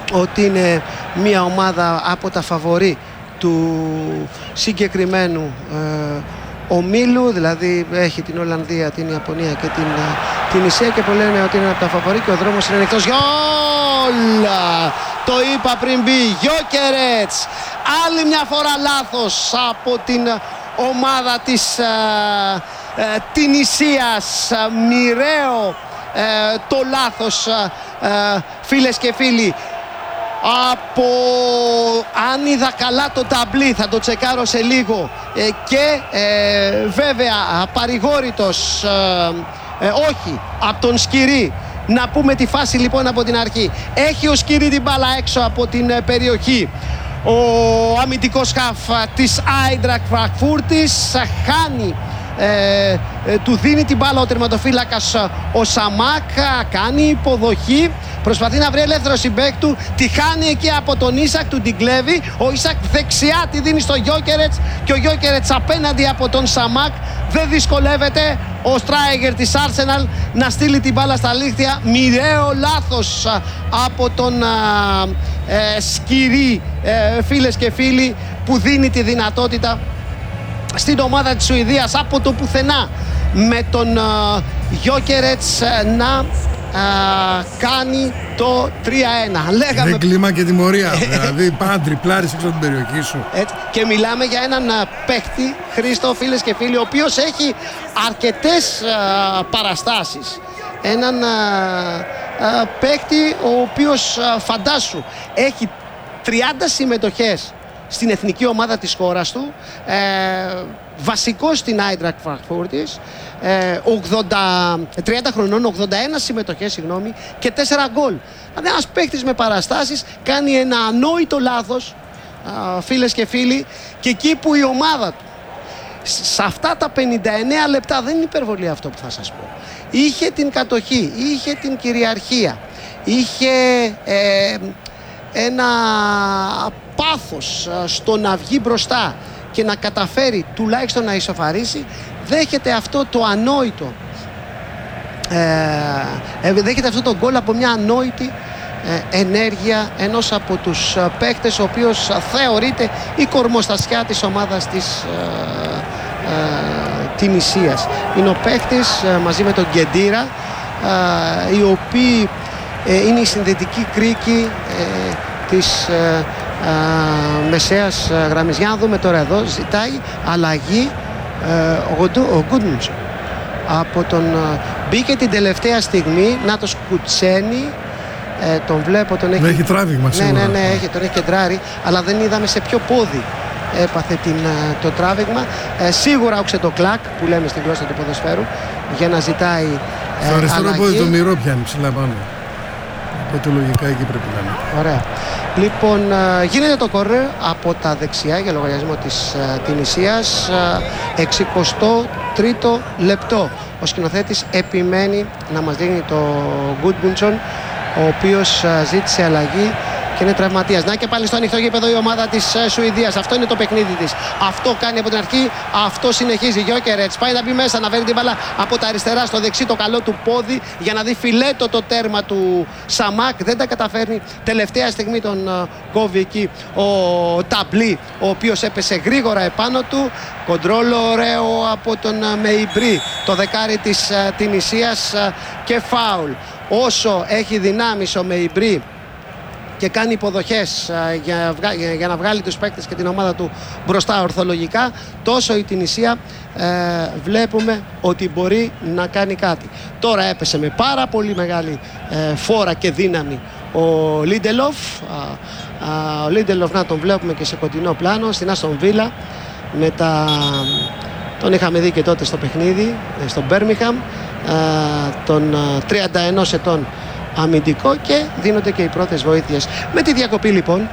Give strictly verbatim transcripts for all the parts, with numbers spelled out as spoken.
ότι είναι μια ομάδα από τα φαβορί του συγκεκριμένου ε, ομίλου, δηλαδή έχει την Ολλανδία, την Ιαπωνία και την, την Ισία, και πολλοί λένε ότι είναι από τα φαβορί και ο δρόμος είναι ανοιχτός για όλα. Το είπα πριν μπει, Γιόκερετς, άλλη μια φορά λάθος από την ομάδα της ε, ε, την Ισίας, μοιραίο ε, το λάθος ε, φίλες και φίλοι. Από, αν είδα καλά το ταμπλί, θα το τσεκάρω σε λίγο, ε, και ε, βέβαια παρηγόρητος ε, ε, όχι από τον Σκυρί. Να πούμε τη φάση λοιπόν από την αρχή. Έχει ο Σκυρί την μπάλα έξω από την ε, περιοχή. Ο αμυντικός χαφ της Άιντραχτ Φραγκφούρτης χάνει, ε, ε, του δίνει την μπάλα ο τερματοφύλακας ο Σαμάκ, κάνει υποδοχή, προσπαθεί να βρει ελεύθερο συμπαίκ του, τη χάνει εκεί από τον Ίσακ, του την κλέβει. Ο Ίσακ δεξιά τη δίνει στο Γιόκερετς και ο Γιόκερετς απέναντι από τον Σαμάκ. Δεν δυσκολεύεται ο στράιγερ της Arsenal να στείλει την μπάλα στα λίχτια. Μοιραίο λάθος από τον ε, Σκυρί, ε, φίλες και φίλοι, που δίνει τη δυνατότητα στην ομάδα της Σουηδίας από το πουθενά με τον Γιόκερετς να Uh, κάνει το τρία ένα. Λέγαμε... Δεν κλίμα και τιμωρία. Δηλαδή πάνε τριπλάρεις έξω από την περιοχή σου. Έτσι. Και μιλάμε για έναν uh, παίχτη, Χρήστο, φίλες και φίλοι, ο οποίος έχει αρκετές uh, παραστάσεις. Έναν uh, uh, παίχτη ο οποίος uh, φαντάσου έχει τριάντα συμμετοχές στην εθνική ομάδα της χώρας του, ε, βασικός στην Άιντραχτ Φραγκφούρτης, ε, τριάντα χρονών, ογδόντα ένα συμμετοχές, συγγνώμη, και τέσσερα γκολ. Δηλαδή ένας παίκτης με παραστάσεις κάνει ένα ανόητο λάθος, α, φίλες και φίλοι, και εκεί που η ομάδα του σε αυτά τα πενήντα εννέα λεπτά, δεν είναι υπερβολή αυτό που θα σας πω, είχε την κατοχή, είχε την κυριαρχία, είχε ε, ένα πάθος στο να βγει μπροστά και να καταφέρει τουλάχιστον να ισοφαρίσει, δέχεται αυτό το ανόητο ε, δέχεται αυτό το γκολ από μια ανόητη ε, ενέργεια ενός από τους παίκτες ο οποίος θεωρείται η κορμοστασιά της ομάδας της ε, ε, Τινησίας. Είναι ο παίκτης ε, μαζί με τον Γκεντήρα, ε, οι οποίοι ε, είναι η συνδετική κρίκη ε, της ε, ε, μεσαίας γραμμής. Για να δούμε τώρα εδώ, ζητάει αλλαγή ε, ο Γκούντμουντσον από τον ε, μπήκε την τελευταία στιγμή, να το σκουτσένει, ε, τον βλέπω, τον έχει, έχει τράβηγμα, ναι, ναι, ναι, έχει, τον έχει κεντράρει, αλλά δεν είδαμε σε ποιο πόδι έπαθε την, το τράβηγμα. Ε, σίγουρα όξε το κλακ που λέμε στην γλώσσα του ποδοσφαίρου για να ζητάει ε, στο αριστερό αλλαγή. πόδι το μυρό πιάνει ψηλά πάνω. Οπότε λογικά εκεί πρέπει να είναι. Ωραία. Λοιπόν, γίνεται το κορέ από τα δεξιά για λογαριασμό της Τινησίας. εξηκοστό τρίτο λεπτό. Ο σκηνοθέτης επιμένει να μας δίνει το Γκούντμουντσον, ο οποίος ζήτησε αλλαγή και είναι τραυματίας. Να και πάλι στο ανοιχτό γήπεδο η ομάδα της Σουηδίας. Αυτό είναι το παιχνίδι της. Αυτό κάνει από την αρχή. Αυτό συνεχίζει. Γιόκερετς πάει να μπει μέσα, να φέρει την μπάλα από τα αριστερά στο δεξί το καλό του πόδι για να δει φιλέτο το τέρμα του Σαμάκ. Δεν τα καταφέρνει. Τελευταία στιγμή τον κόβει εκεί ο Ταμπλί, ο οποίος έπεσε γρήγορα επάνω του. Κοντρόλο ωραίο από τον Μεϊμπρί, το δεκάρι της Τινησίας, και φάουλ. Όσο έχει δυνάμεις ο Μεϊμπρί και κάνει υποδοχές uh, για, για, για να βγάλει τους παίκτες και την ομάδα του μπροστά ορθολογικά, τόσο η Τινησία uh, βλέπουμε ότι μπορεί να κάνει κάτι. Τώρα έπεσε με πάρα πολύ μεγάλη uh, φόρα και δύναμη ο Λίντελοφ. Uh, uh, ο Λίντελοφ, να τον βλέπουμε και σε κοντινό πλάνο στην Άστον Βίλα. Με τα... Τον είχαμε δει και τότε στο παιχνίδι στο Μπέρμιχαμ, uh, τον uh, τριάντα ενός ετών αμυντικό, και δίνονται και οι πρώτες βοήθειες. Με τη διακοπή λοιπόν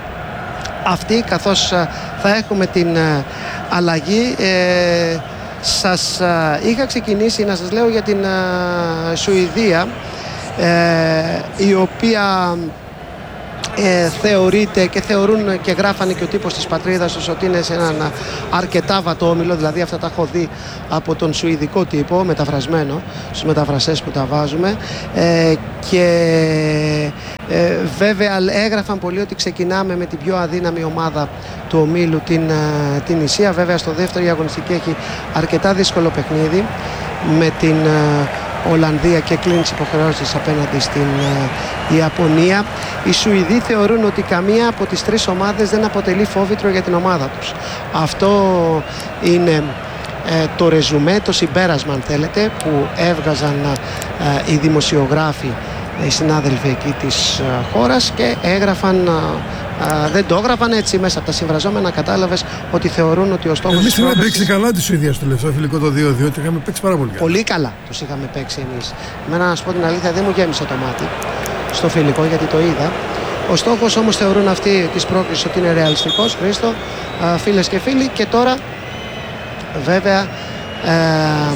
αυτή, καθώς θα έχουμε την αλλαγή, ε, σας είχα ξεκινήσει να σας λέω για την Σουηδία, ε, η οποία ε, θεωρείται και θεωρούν και γράφανε και ο τύπος της πατρίδας τους ότι είναι σε έναν αρκετά βατό όμιλο. Δηλαδή αυτά τα έχω δει από τον σουηδικό τύπο μεταφρασμένο στους μεταφρασές που τα βάζουμε, ε, και Ε, βέβαια έγραφαν πολλοί ότι ξεκινάμε με την πιο αδύναμη ομάδα του ομίλου, την, την Ισία. Βέβαια στο δεύτερο η αγωνιστική έχει αρκετά δύσκολο παιχνίδι με την Ολλανδία και κλείνει τις υποχρεώσεις απέναντι στην uh, Ιαπωνία. Οι Σουηδοί θεωρούν ότι καμία από τις τρεις ομάδες δεν αποτελεί φόβητρο για την ομάδα τους. Αυτό είναι uh, το ρεζουμέ, το συμπέρασμα αν θέλετε, που έβγαζαν uh, οι δημοσιογράφοι, οι συνάδελφοι εκεί της uh, χώρας, και έγραφαν uh, Uh, δεν το έγραφαν έτσι μέσα από τα συμβραζόμενα. Κατάλαβες ότι θεωρούν ότι ο στόχος. Εμείς είχαμε παίξει καλά τη Σουηδία στο τελευταίο φιλικό το δύο δύο, ότι είχαμε παίξει πάρα πολύ καλά. Πολύ καλά τους είχαμε παίξει εμείς. Εμένα, να σου πω την αλήθεια, δεν μου γέμισε το μάτι στο φιλικό, γιατί το είδα. Ο στόχος όμως θεωρούν αυτοί της πρόκλησης ότι είναι ρεαλιστικός, Χρήστο, uh, φίλες και φίλοι. Και τώρα βέβαια uh,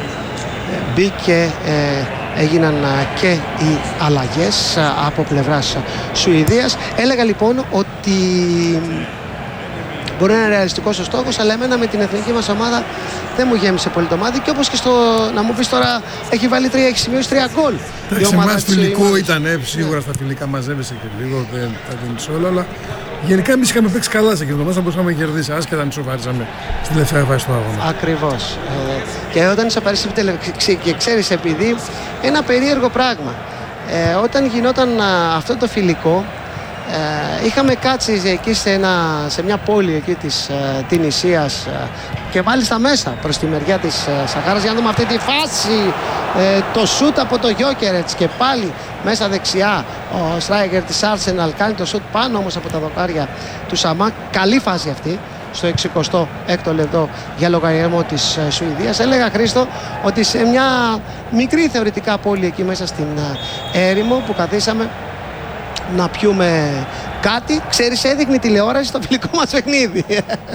μπήκε. Uh, έγιναν και οι αλλαγές από πλευράς Σουηδίας. Έλεγα λοιπόν ότι μπορεί να είναι ρεαλιστικός ο στόχος, αλλά εμένα με την εθνική μας ομάδα δεν μου γέμισε πολύ το μάτι. Και όπως και στο, να μου πεις τώρα, έχει βάλει τρία, έχει σημειώσει τρία γκολ. Σε εμάς φιλικό ήταν, ε, σίγουρα στα φιλικά μαζεύεσαι και λίγο, δεν τα δίνεις όλα, αλλά γενικά εμείς είχαμε παίξει καλά σε εκείνο το μάτς, θα μπορούσαμε να κερδίσει, άσχετα αν ισοφάριζαμε στην τελευταία φάση του αγώνα. Ακριβώς. Ε, και όταν είσαι παρέσει και ξέρεις, επειδή ένα περίεργο πράγμα, ε, όταν γινόταν α, αυτό το φιλικό, Ε, είχαμε κάτσει εκεί σε, ένα, σε μια πόλη εκεί της ε, Τινησίας ε, και μάλιστα μέσα προς τη μεριά της ε, Σαχάρας, για να δούμε αυτή τη φάση, ε, το σούτ από το Γιόκερετς, και πάλι μέσα δεξιά ο στράικερ της Arsenal κάνει το σούτ πάνω όμως από τα δοκάρια του Σαμά. Καλή φάση αυτή στο εξηκοστό έκτο λεπτό για λογαριασμό της ε, Σουηδίας. Έλεγα, Χρήστο, ότι σε μια μικρή θεωρητικά πόλη εκεί μέσα στην ε, έρημο που καθίσαμε να πιούμε κάτι, ξέρεις, έδειχνε τηλεόραση στο φιλικό μας παιχνίδι.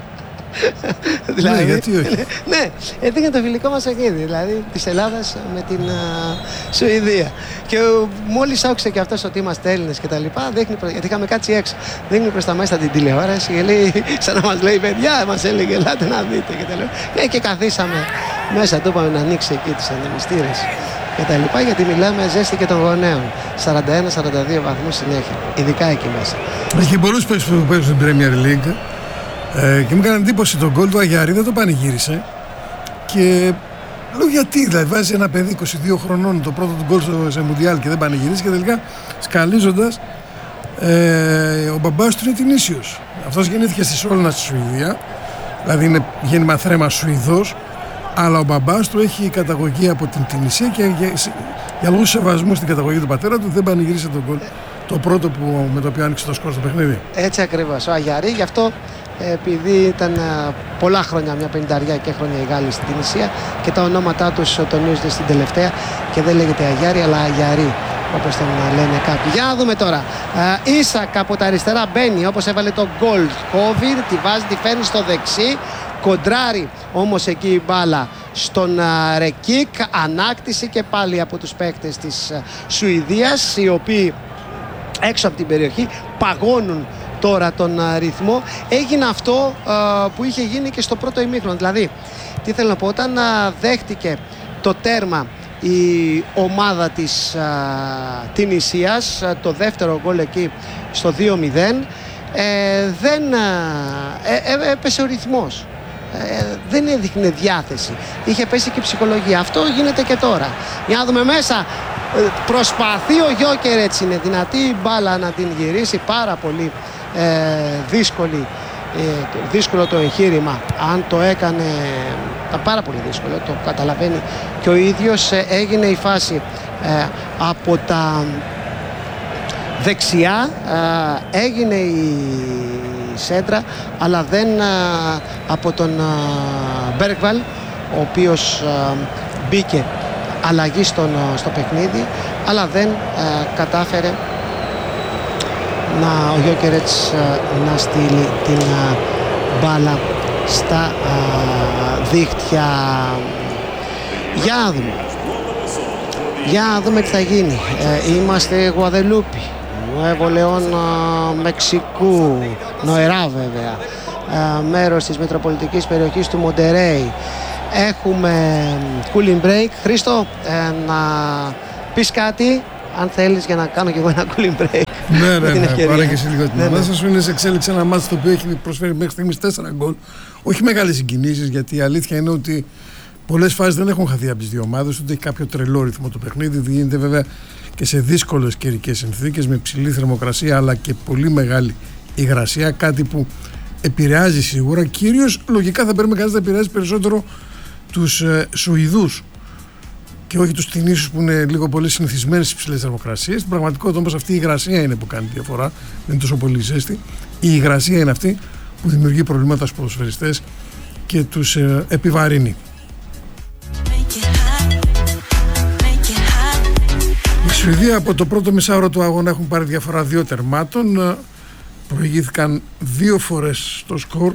Δηλαδή, ναι, γιατί όχι. Ναι, έδειχνε το φιλικό μας παιχνίδι, δηλαδή της Ελλάδας με την uh, Σουηδία. Και μόλις άκουσε και αυτός ότι είμαστε Έλληνες και τα λοιπά, δείχνει, γιατί είχαμε κάτσει έξω, δείχνει προς τα μέσα την τηλεόραση και λέει, σαν να μας λέει, παιδιά, μας έλεγε, ελάτε να δείτε και τα λοιπά. Και, και καθίσαμε μέσα, του είπαμε να ανοίξει εκεί τις ανεμιστήρες και τα λοιπά, γιατί μιλάμε ζέστη και των γονέων. σαράντα ένα σαράντα δύο βαθμούς συνέχεια, ειδικά εκεί μέσα. Έχει πολλούς παίκτες που παίζουν στην Premier League ε, και μου έκανε εντύπωση το γκολ του Αγιαρί, δεν το πανηγύρισε. Και λέω γιατί, δηλαδή βάζει ένα παιδί είκοσι δύο χρονών το πρώτο του γκολ σε Μουντιάλ και δεν πανηγυρίζει, και τελικά σκαλίζοντας ε, ο μπαμπάς του είναι Τινήσιος. Αυτός γεννήθηκε στη Σόλνα στη Σουηδία, δηλαδή είναι γέννημα θρέμα Σουηδός, αλλά ο μπαμπάς του έχει καταγωγή από την Τινησία και για, για λόγους σεβασμού στην καταγωγή του πατέρα του δεν πανηγύρισε τον γκολ, το πρώτο που, με το οποίο άνοιξε το σκορ στο παιχνίδι. Έτσι ακριβώς. Ο Αγιαρί, γι' αυτό επειδή ήταν πολλά χρόνια, μια πενηνταριά και χρόνια οι Γάλλοι στην Τινησία, και τα ονόματά τους τονίζονται στην τελευταία και δεν λέγεται Αγιάρι αλλά Αγιαρί, όπως τον λένε κάποιοι. Για να δούμε τώρα. Ίσακ από τα αριστερά μπαίνει, όπως έβαλε το γκολ. Κόβει, τη βάζει, τη φέρνει στο δεξί. Κοντράρει όμως εκεί η μπάλα στον Ρεκίκ. Ανάκτηση και πάλι από τους παίκτες της Σουηδίας, οι οποίοι έξω από την περιοχή παγώνουν τώρα τον ρυθμό. Έγινε αυτό που είχε γίνει και στο πρώτο ημίχρονο. Δηλαδή, τι θέλω να πω, όταν δέχτηκε το τέρμα η ομάδα της α, Τινησίας, το δεύτερο γκολ εκεί στο δύο μηδέν, ε, δεν ε, ε, έπεσε ο ρυθμός, ε, δεν έδειχνε διάθεση, είχε πέσει και η ψυχολογία. Αυτό γίνεται και τώρα. Για να δούμε μέσα, ε, προσπαθεί ο Γιόκερετς, είναι δυνατή η μπάλα να την γυρίσει, πάρα πολύ ε, δύσκολη, ε, δύσκολο το εγχείρημα. Αν το έκανε, ήταν πάρα πολύ δύσκολο, το καταλαβαίνει και ο ίδιος. Ε, έγινε η φάση ε, από τα δεξιά, ε, έγινε η σέντρα, αλλά δεν ε, από τον ε, Μπέρκβαλ, ο οποίος ε, μπήκε αλλαγή στον, στο παιχνίδι, αλλά δεν ε, κατάφερε να, ο Γιόκερετς ε, να στείλει την ε, μπάλα στα ε, δίχτυα. Για να δούμε. Για να δούμε τι θα γίνει. Ε, είμαστε Γουαδελούπη, Νουέβο Λεόν, Μεξικού, Νοερά βέβαια, ε, μέρος της μετροπολιτικής περιοχής του Μοντερέι. Έχουμε cooling break. Χρήστο, ε, να πεις κάτι αν θέλεις, για να κάνω και εγώ ένα cooling break. Ναι, ναι, ναι, πάρε και εσύ λίγο την ναι, ανάσα ναι. σου. Είναι σε εξέλιξη ένα μάτσο το οποίο έχει προσφέρει μέχρι στιγμής τέσσερα γκολ. Όχι μεγάλες συγκινήσεις, γιατί η αλήθεια είναι ότι πολλές φάσεις δεν έχουν χαθεί από τις δύο ομάδες, ούτε έχει κάποιο τρελό ρυθμό το παιχνίδι. Γίνεται βέβαια και σε δύσκολες καιρικές συνθήκες, με ψηλή θερμοκρασία αλλά και πολύ μεγάλη υγρασία. Κάτι που επηρεάζει σίγουρα. Κυρίως λογικά θα πρέπει κανείς να επηρεάζει περισσότερο τους ε, Σουηδούς και όχι τους Τινήσιους, που είναι λίγο πολύ συνηθισμένοι στις ψηλές θερμοκρασίες. Στην πραγματικότητα όμως αυτή η υγρασία είναι που κάνει διαφορά, δεν είναι τόσο πολύ ζέστη. Η υγρασία είναι αυτή που δημιουργεί προβλήματα στους ποδοσφαιριστές και τους ε, επιβαρύνει. Η Σουηδία από το πρώτο μισάωρο του αγώνα έχουν πάρει διαφορά δύο τερμάτων. Προηγήθηκαν δύο φορές στο σκορ.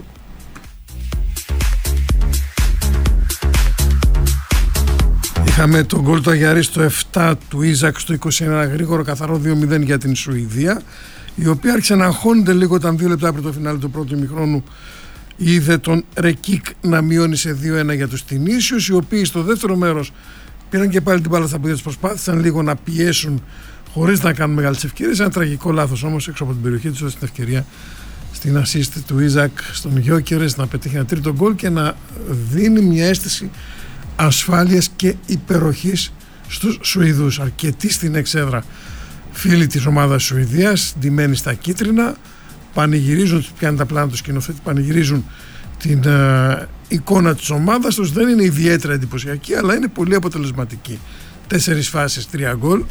Είχαμε τον γκολ του Αγιαρί στο επτά, του Ίζακ στο είκοσι ένα, γρήγορο καθαρό δύο μηδέν για την Σουηδία, η οποία άρχισε να αγχώνεται λίγο όταν δύο λεπτά πριν το φινάλε του πρώτου ημιχρόνου είδε τον Ρεκίκ να μειώνει σε δύο ένα για τους Τινήσιους, οι οποίοι στο δεύτερο μέρος πήραν και πάλι την μπάλα στα πόδια τους, προσπάθησαν λίγο να πιέσουν χωρίς να κάνουν μεγάλες ευκαιρίες. Ένα τραγικό λάθος όμως έξω από την περιοχή τους, έδωσε την ευκαιρία στην assist του Ίζακ στον Γιόκερες να πετύχει ένα τρίτο γκολ και να δίνει μια αίσθηση ασφάλειας και υπεροχής στους Σουηδούς. Αρκετοί στην εξέδρα φίλοι της ομάδας Σουηδίας, ντυμένοι στα κίτρινα, πανηγυρίζουν, πιάνουν τα πλάνα του σκηνοθέτη, πανηγυρίζουν την ε, εικόνα της ομάδας τους. Δεν είναι ιδιαίτερα εντυπωσιακή, αλλά είναι πολύ αποτελεσματική. Τέσσερις φάσεις, τρία γκολ.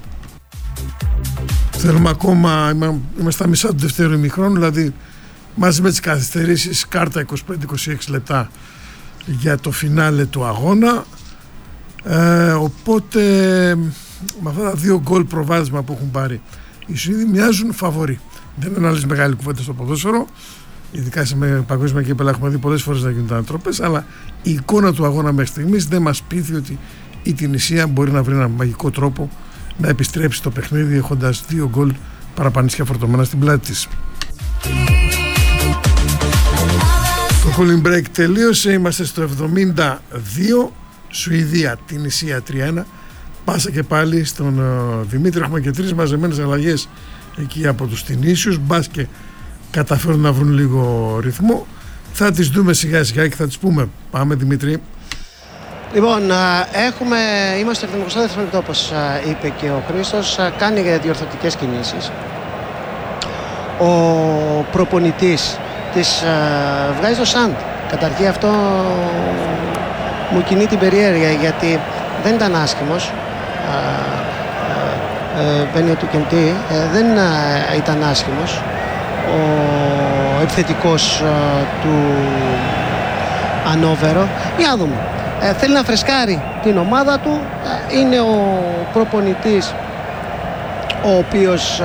Θέλουμε ακόμα, είμαστε στα μισά του δεύτερου ημιχρόνου, δηλαδή μαζί με τις καθυστερήσεις, κάρτα είκοσι πέντε είκοσι έξι λεπτά για το φινάλε του αγώνα. Ε, οπότε με αυτά τα δύο γκολ προβάδισμα που έχουν πάρει οι Σουηδοί μοιάζουν φαβορί. Δεν είναι άλλες μεγάλη κουβέντα στο ποδόσφαιρο, ειδικά σε παγκόσμια κύπελλα έχουμε δει πολλές φορές να γίνονται ανατροπές, αλλά η εικόνα του αγώνα μέχρι στιγμής δεν μας πείθει ότι η Τινησία μπορεί να βρει έναν μαγικό τρόπο να επιστρέψει το παιχνίδι έχοντας δύο γκολ παραπανίσια φορτωμένα στην πλάτη της. Το cooling break τελείωσε, είμαστε στο εβδομήντα δύο, Σουηδία, Τινησία τρία ένα. Πάσα και πάλι στον uh, Δημήτρη, έχουμε και τρεις μαζεμένες αλλαγές εκεί από τους Τινήσιους, μπας και καταφέρουν να βρουν λίγο ρυθμό. Θα τις δούμε σιγά σιγά και θα τις πούμε. Πάμε Δημήτρη. Λοιπόν, έχουμε, είμαστε στο εβδομήντα δεύτερο λεπτό, όπως είπε και ο Χρήστος, κάνει διορθωτικές κινήσεις. Ο προπονητής της βγάζει το Σαντ. Καταρχήν αυτό μου κινεί την περιέργεια, γιατί δεν ήταν άσχημος. Μπαίνει του Κεντή, δεν ήταν άσχημος ο επιθετικός του Ανόβερο. Για να δούμε. Ε, θέλει να φρεσκάρει την ομάδα του. Ε, είναι ο προπονητής ο οποίος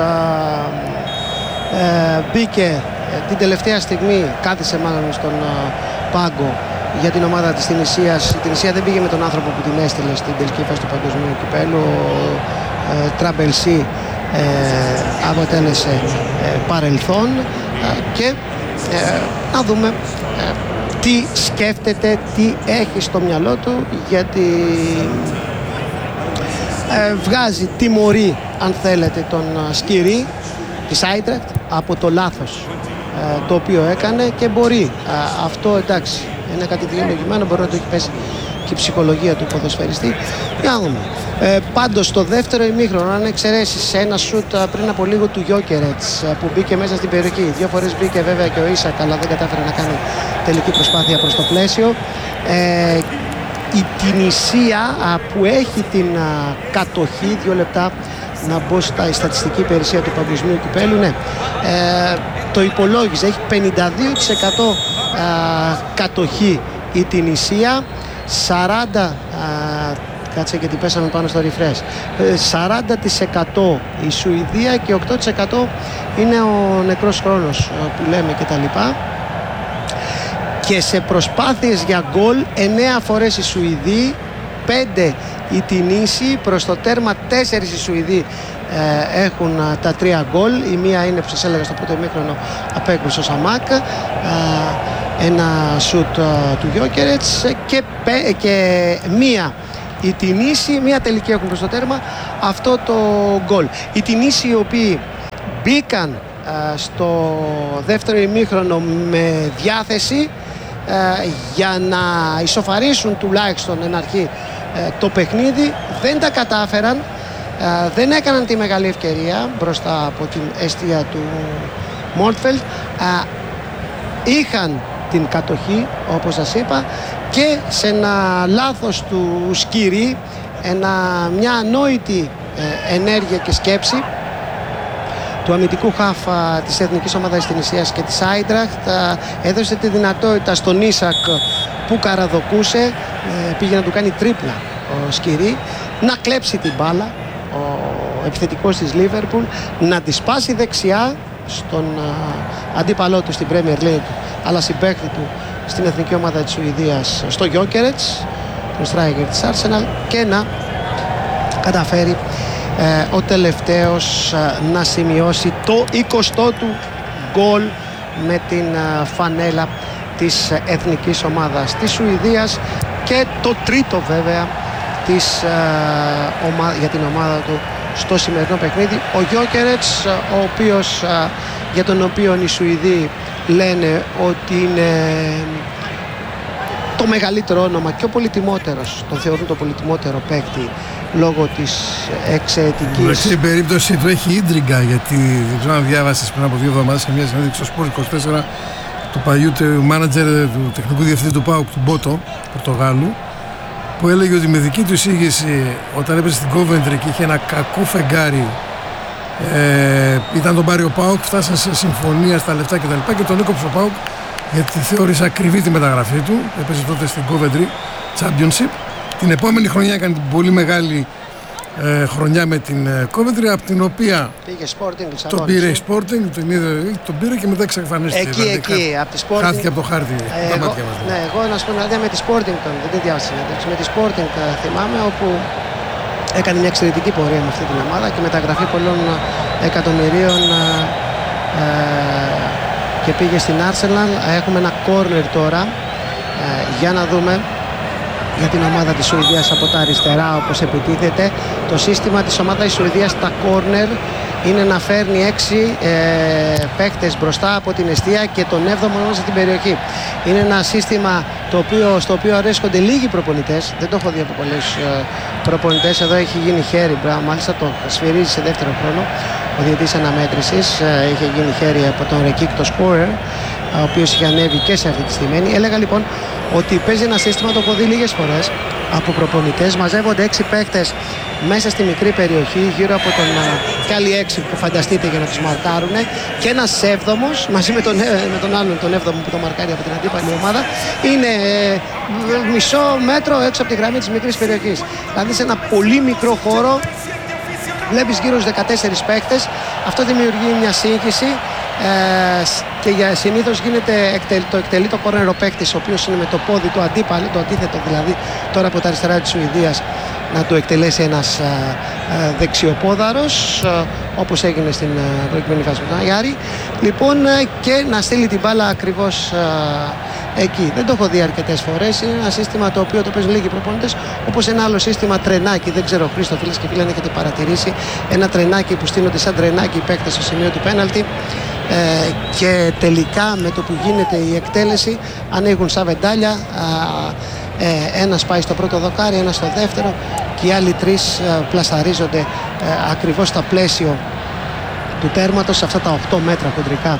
ε, ε, μπήκε ε, την τελευταία στιγμή, κάθισε μάλλον στον ε, πάγκο για την ομάδα της Τινησίας. Η Τινησία δεν πήγε με τον άνθρωπο που την έστειλε στην τελική φάση του παγκοσμίου κυπέλλου. Ο ε, Τραμπελσί ε, αποτέλεσε ε, παρελθόν ε, και ε, να δούμε ε, τι σκέφτεται, τι έχει στο μυαλό του, γιατί ε, βγάζει τιμωρεί, αν θέλετε, τον Σκυρί της Άιντραχτ από το λάθος ε, το οποίο έκανε, και μπορεί ε, αυτό, εντάξει, είναι κάτι δικαιολογημένο, μπορεί να το έχει πέσει και η ψυχολογία του ποδοσφαιριστή. Για να δούμε. Ε, πάντως στο δεύτερο ημίχρονο, αν εξαιρέσεις ένα σουτ πριν από λίγο του Γιόκερετς που μπήκε μέσα στην περιοχή, δύο φορές μπήκε βέβαια και ο Ίσακ, αλλά δεν κατάφερε να κάνει τελική προσπάθεια προς το πλαίσιο. Ε, η Τινησία που έχει την α, κατοχή, δύο λεπτά να μπω στα στατιστική υπηρεσία του παγκοσμίου κυπέλλου, ναι, ε, το υπολόγιζε, έχει πενήντα δύο τοις εκατό α, κατοχή η Τινησία, σαράντα α, κάτσε γιατί πέσαμε πάνω στο refresh, σαράντα τοις εκατό η Σουηδία και οκτώ τοις εκατό είναι ο νεκρός χρόνος που λέμε και τα λοιπά. Και σε προσπάθειες για γκολ εννέα φορές οι Σουηδοί, πέντε οι Τινήσοι, προς το τέρμα τέσσερις οι Σουηδοί ε, έχουν ε, τα τρία γκολ. Η μία είναι που σας έλεγα στο πρώτο ημίχρονο, απέκρουσε ο Σαμάκ, ε, ένα σουτ ε, του Γιόκερετς, και, και μία Οι Τινήσοι μία τελική έχουν προς το τέρμα αυτό το γκολ. Οι Τινήσοι οι οποίοι μπήκαν α, στο δεύτερο ημίχρονο με διάθεση α, για να ισοφαρίσουν τουλάχιστον εν αρχή α, το παιχνίδι, δεν τα κατάφεραν, α, δεν έκαναν τη μεγάλη ευκαιρία μπροστά από την εστία του Μόρτφελτ. Είχαν την κατοχή όπως σας είπα και σε ένα λάθος του Σκύρη, ένα, μια ανόητη ε, ενέργεια και σκέψη του αμυντικού χαφ της Εθνικής Ομάδας της Τινησίας και της Άιντραχτ έδωσε τη δυνατότητα στον Ίσακ που καραδοκούσε, ε, πήγε να του κάνει τρίπλα ο Σκύρη, να κλέψει την μπάλα ο επιθετικός της Λίβερπουλ, να τη σπάσει δεξιά στον uh, αντίπαλό του στην Premier League αλλά συμπαίχτη του στην Εθνική Ομάδα της Σουηδίας, στο Γιόκερετς, τον striker της Arsenal, και να καταφέρει ε, ο τελευταίος ε, να σημειώσει το εικοστό του γκολ με την ε, φανέλα της Εθνικής Ομάδας της Σουηδίας και το τρίτο βέβαια της, ε, ομα, για την ομάδα του στο σημερινό παιχνίδι. Ο Γιόκερετς, ο οποίος, ε, για τον οποίο οι Σουηδοί λένε ότι είναι το μεγαλύτερο όνομα και ο πολυτιμότερος, τον θεωρούν το πολυτιμότερο παίκτη λόγω της εξαιρετικής. Στην περίπτωση του έχει ίντριγκα, γιατί δεν ξέρω αν διάβασες πριν από δύο εβδομάδες σε μια συνέντευξη στο Sport είκοσι τέσσερα του παλιού μάνατζερ του τεχνικού διευθυντή του ΠΑΟΚ, του Μπότο, Πορτογάλου, που έλεγε ότι με δική του εισήγηση όταν έπαιζε στην Κόβεντρη και είχε ένα κακό φεγγάρι, ε, ήταν τον πάρει ο ΠΑΟΚ, φτάσαν σε συμφωνία στα λεφτά κτλ. Και, και τον έκοψε ο ΠΑΟΚ γιατί θεώρησε ακριβή τη μεταγραφή του. Έπαιζε τότε στην Coventry Championship. Την επόμενη χρονιά έκανε την πολύ μεγάλη ε, χρονιά με την ε, Coventry, από την οποία πήγε Sporting, το πήρε η Sporting, τον, είδε, τον πήρε και μετά εξαφανίστηκε. Εκεί, δηλαδή, εκεί, χά, από τη Sporting. Χάθηκε από το χάρτη. Ε, τα εγώ, μάτια μας. Ναι, εγώ να σου πω δηλαδή με τη Sporting τον, δεν τη διάβασα συνέντευξη. Με τη Sporting θυμάμαι, όπου έκανε μια εξαιρετική πορεία με αυτή την ομάδα και μεταγραφή πολλών εκατομμυρίων ε, και πήγε στην Arsenal. Έχουμε ένα corner τώρα, ε, για να δούμε για την ομάδα της Σουηδίας από τα αριστερά όπως επιτίθεται. Το σύστημα της ομάδας της Σουηδίας στα corner είναι να φέρνει έξι ε, παίκτες μπροστά από την εστία και τον έβδομο μέσα στην περιοχή. Είναι ένα σύστημα το οποίο, στο οποίο αρέσκονται λίγοι προπονητές. Δεν το έχω δει από πολλές ε, προπονητές. Εδώ έχει γίνει χέρι, μπρά, μάλιστα το σφυρίζει σε δεύτερο χρόνο ο διαιτητής αναμέτρησης. Ε, είχε γίνει χέρι από τον Ρεκίκ, το scorer, ο οποίος είχε ανέβει και σε αυτή τη στιγμή. Έλεγα λοιπόν ότι παίζει ένα σύστημα, το έχω δει λίγες φορές από προπονητές. Μαζεύονται έξι παίκτες μέσα στη μικρή περιοχή, γύρω από τον κάλι έξι που φανταστείτε για να τους μαρκάρουν, και ένας έβδομος μαζί με τον, με τον άλλον τον έβδομο που το μαρκάρει από την αντίπαλη ομάδα είναι ε, μισό μέτρο έξω από τη γραμμή της μικρής περιοχής. Δηλαδή σε ένα πολύ μικρό χώρο βλέπεις γύρω στους δεκατέσσερις παίκτες. Αυτό δημιουργεί μια σύγχυση ε, και για συνήθως γίνεται το εκτελεί το κόρνερ ο παίκτης, ο οποίος είναι με το πόδι του αντίπαλο, το αντίθετο δηλαδή τώρα από τα αριστερά της Σουηδίας, να το εκτελέσει ένας α, α, δεξιοπόδαρος, α, όπως έγινε στην α, προηγούμενη φάση με τον Αγιάρη, λοιπόν, α, και να στείλει την μπάλα ακριβώς α, εκεί. Δεν το έχω δει αρκετές φορές. Είναι ένα σύστημα το οποίο το παίζουν λίγοι προπονητές, όπως ένα άλλο σύστημα τρενάκι. Δεν ξέρω, Χρήστο, φίλες και φίλοι, αν έχετε παρατηρήσει ένα τρενάκι που στείνονται σαν τρενάκι οι παίκτες στο σημείο του πέναλτι, ε, και τελικά με το που γίνεται η εκτέλεση ανοίγουν σαν βεντάλια. Α, Ε, ένας πάει στο πρώτο δοκάρι, ένας στο δεύτερο, και οι άλλοι τρεις ε, πλασαρίζονται ε, ακριβώς στα πλαίσιο του τέρματος, σε αυτά τα οκτώ μέτρα χοντρικά,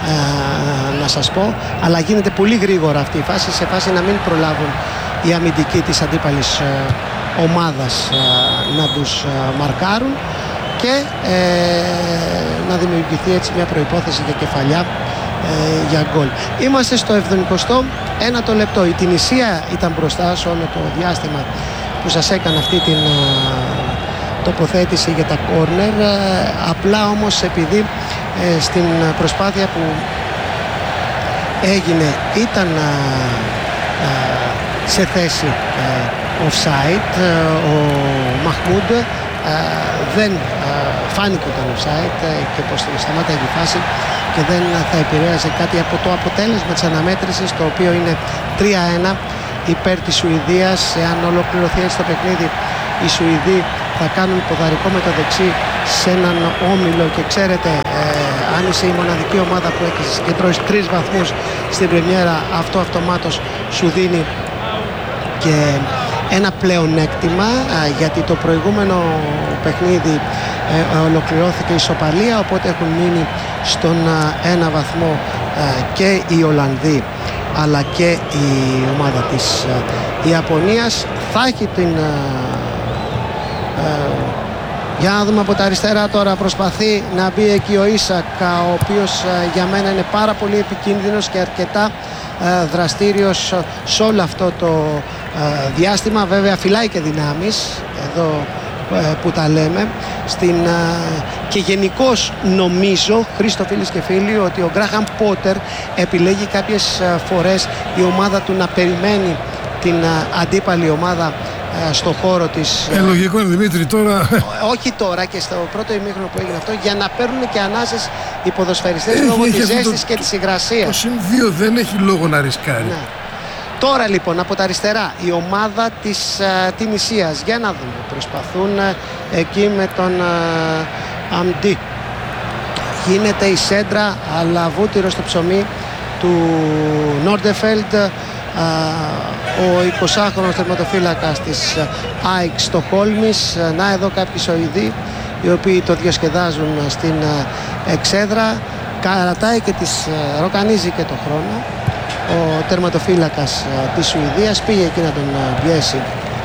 ε, να σας πω. Αλλά γίνεται πολύ γρήγορα αυτή η φάση, σε φάση να μην προλάβουν οι αμυντικοί της αντίπαλης ε, ομάδας ε, να τους ε, μαρκάρουν και ε, να δημιουργηθεί έτσι μια προϋπόθεση για κεφαλιά ε, για γκολ. Είμαστε στο εβδομηκοστό ένατο λεπτό. Η Τινησία ήταν μπροστά σε όλο το διάστημα που σας έκανα αυτή την α, τοποθέτηση για τα κόρνερ. Απλά όμως επειδή ε, στην προσπάθεια που έγινε ήταν α, α, σε θέση ε, offside, ο Μαχμούντ δεν α, φάνηκε όταν offside ε, και πως σταμάταγε η φάση και δεν θα επηρέαζε κάτι από το αποτέλεσμα της αναμέτρησης, το οποίο είναι τρία ένα υπέρ της Σουηδίας. Εάν ολοκληρωθεί έτσι το παιχνίδι, οι Σουηδοί θα κάνουν ποδαρικό με το δεξί σε έναν όμιλο και ξέρετε, ε, αν είσαι η μοναδική ομάδα που έχει συγκεντρώσει τρεις βαθμούς στην πρεμιέρα, αυτό αυτομάτως σου δίνει και ένα πλεονέκτημα, ε, γιατί το προηγούμενο παιχνίδι ε, ολοκληρώθηκε ισοπαλία, οπότε έχουν μείνει στον ε, ένα βαθμό ε, και οι Ολλανδοί αλλά και η ομάδα της ε, Ιαπωνίας. Θα έχει την ε, ε, για να δούμε από τα αριστερά τώρα, προσπαθεί να μπει εκεί ο Ίσακα, ο οποίος ε, για μένα είναι πάρα πολύ επικίνδυνος και αρκετά ε, δραστήριος σε όλο αυτό το ε, διάστημα. Βέβαια φυλάει και δυνάμεις εδώ ε, που τα λέμε στην, ε, και γενικώς νομίζω, Χρήστο, φίλες και φίλοι, ότι ο Γκράχαμ Πότερ επιλέγει κάποιες ε, φορές η ομάδα του να περιμένει την ε, αντίπαλη ομάδα στο χώρο της. Ε, λογικό είναι, Δημήτρη, τώρα. Όχι τώρα, και στο πρώτο ημίχρονο που έγινε αυτό, για να παίρνουν και ανάσες οι ποδοσφαιριστές λόγω της ζέστης και της υγρασίας. Το συν δύο δεν έχει λόγο να ρισκάρει. Ναι. Τώρα λοιπόν από τα αριστερά η ομάδα της uh, Τινησίας. Για να δούμε, προσπαθούν uh, εκεί με τον uh, Αμντί. Γίνεται η σέντρα, αλλά βούτυρο στο ψωμί του Νόρντεφελντ. Ο εικοσάχρονος τερματοφύλακας της ΑΕΚ Στοκχόλμης. Να εδώ κάποιοι Σουηδοί οι οποίοι το διασκεδάζουν στην εξέδρα. Καρατάει και τις ροκανίζει και το χρόνο ο τερματοφύλακας της Σουηδίας. Πήγε εκεί να τον πιέσει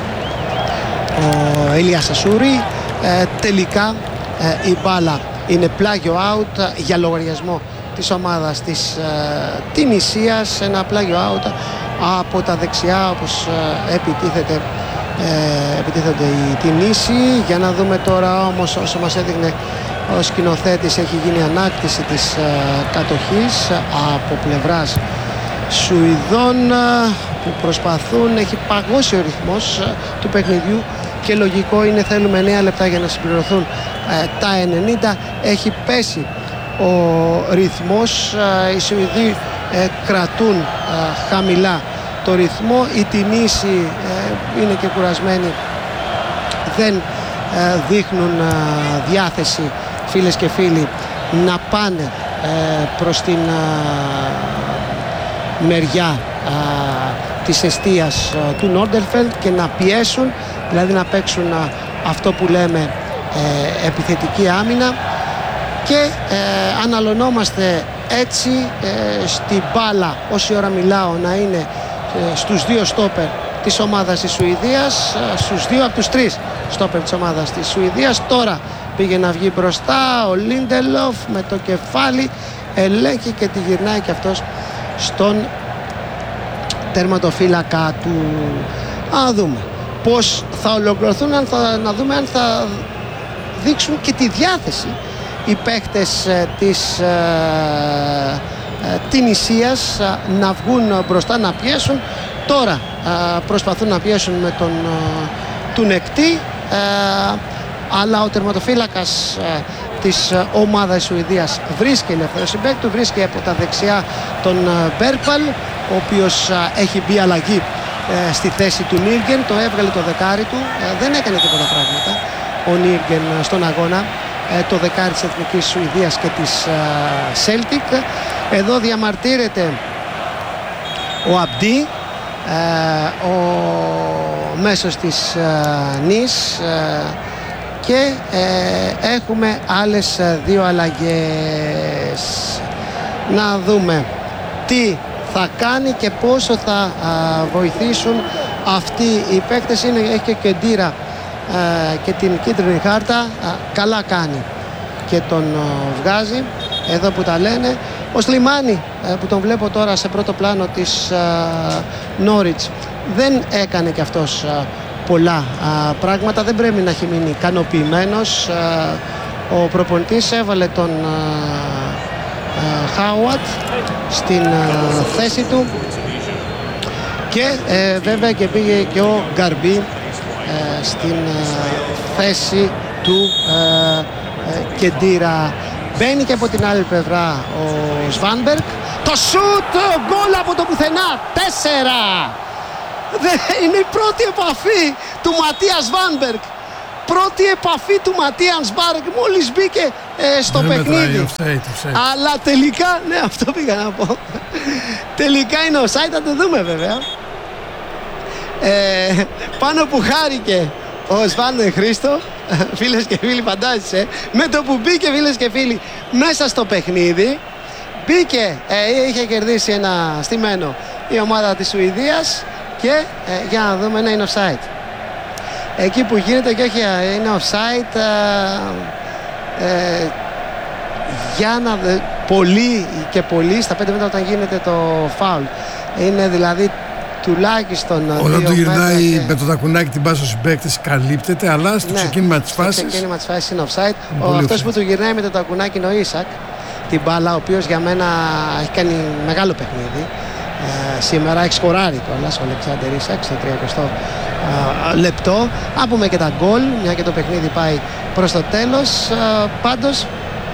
ο Ηλίας Ασούρη. ε, τελικά ε, η μπάλα είναι πλάγιο out για λογαριασμό της ομάδας της ε, Τινησίας. Ένα πλάγιο out από τα δεξιά, όπως ε, επιτίθεται, ε, επιτίθεται η Τινήσοι. Για να δούμε τώρα όμως, όσο μας έδειχνε ο σκηνοθέτης, έχει γίνει ανάκτηση της ε, κατοχής από πλευράς Σουηδών ε, που προσπαθούν. Έχει παγώσει ο ρυθμός ε, του παιχνιδιού και λογικό είναι, θέλουμε εννέα λεπτά για να συμπληρωθούν ε, τα ενενήντα. Έχει πέσει ο ρυθμός, ε, οι Σουηδοί ε, κρατούν ε, χαμηλά το ρυθμό. Οι Τινήσοι ε, είναι και κουρασμένοι, δεν ε, δείχνουν ε, διάθεση, φίλες και φίλοι, να πάνε ε, προς την ε, μεριά ε, της εστίας ε, του Νόρντεφελντ και να πιέσουν, δηλαδή να παίξουν ε, αυτό που λέμε ε, επιθετική άμυνα. Και ε, αναλωνόμαστε έτσι ε, στην μπάλα, όση ώρα μιλάω, να είναι ε, στους δύο στόπερ της ομάδας της Σουηδίας, ε, στους δύο από τους τρεις στόπερ της ομάδας της Σουηδίας. Τώρα πήγε να βγει μπροστά ο Λίντελοφ με το κεφάλι, ελέγχει και τη γυρνάει και αυτός στον τερματοφύλακα του. Να δούμε πώς θα ολοκληρωθούν, αν θα, να δούμε αν θα δείξουν και τη διάθεση οι παίκτες ε, της ε, ε, Τινησίας ε, να βγουν μπροστά, να πιέσουν. Τώρα ε, προσπαθούν να πιέσουν με τον ε, Τουνεκτή, ε, αλλά ο τερματοφύλακας ε, της ε, ομάδας Σουηδίας βρίσκει ελεύθερο συμπαίκτη του, βρίσκει από τα δεξιά τον ε, Μπέρπαλ, ο οποίος ε, έχει μπει αλλαγή ε, στη θέση του Νίργεν, το έβγαλε το δεκάρι του, ε, δεν έκανε τίποτα πράγματα ο Νίργεν ε, στον αγώνα. Το δεκάρι της Εθνικής Σουηδίας και της Celtic. Εδώ διαμαρτύρεται ο Αμπντί, ο μέσος της Νις, και έχουμε άλλες δύο αλλαγές. Να δούμε τι θα κάνει και πόσο θα βοηθήσουν αυτοί οι παίκτες. Είναι, έχει και Κεντήρα και την κίτρινη χάρτα, καλά κάνει και τον βγάζει εδώ που τα λένε. Ο Σλιμάνι που τον βλέπω τώρα σε πρώτο πλάνο της Νόριτς δεν έκανε και αυτός πολλά πράγματα, δεν πρέπει να έχει μείνει ικανοποιημένος. Ο προπονητής έβαλε τον Χάουατ στην θέση του και βέβαια και πήγε και ο Γκαρμπή στην θέση του ε, ε, Κεντήρα. Μπαίνει και από την άλλη πλευρά ο Σβάνμπεργκ. Το σούτ, γκολ από το πουθενά. Τέσσερα Είναι η πρώτη επαφή του Ματίας Βάνμπεργκ. Πρώτη επαφή του Ματίας Βάνμπεργκ μόλις μπήκε ε, στο δεν παιχνίδι. Offside, offside. Αλλά τελικά, ναι, αυτό πήγα να πω. Τελικά είναι offside, θα το δούμε βέβαια. Ε, πάνω που χάρηκε ο Σβάν Χρήστο, φίλες και φίλοι, φαντάζεσαι, με το που μπήκε, φίλες και φίλοι, μέσα στο παιχνίδι, μπήκε, ε, είχε κερδίσει ένα στημένο η ομάδα της Σουηδίας και ε, για να δούμε, να είναι offside. Εκεί που γίνεται και όχι είναι offside, ε, ε, για να δει, πολύ και πολύ στα πέντε μέτρα όταν γίνεται το φάουλ. Είναι δηλαδή τουλάχιστον όταν του γυρνάει και... με το τακουνάκι την πάσα στους παίκτες καλύπτεται, αλλά στο ναι, ξεκίνημα της φάσης στο ξεκίνημα της φάσης είναι offside. Ο, αυτός offside. Που του γυρνάει με το τακουνάκι είναι ο Ίσακ την μπάλα, ο οποίος για μένα έχει κάνει μεγάλο παιχνίδι. Ε, σήμερα έχει σκοράρει κιόλας ο Αλεξάνδερ Ίσακ στο τριακοστό ε, λεπτό. Να πούμε και τα γκολ, μια και το παιχνίδι πάει προς το τέλος. Ε, πάντως